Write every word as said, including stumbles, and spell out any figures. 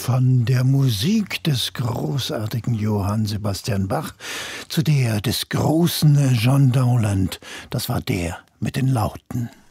Von der Musik des großartigen Johann Sebastian Bach zu der des großen John Dowland. Das war der mit den Lauten.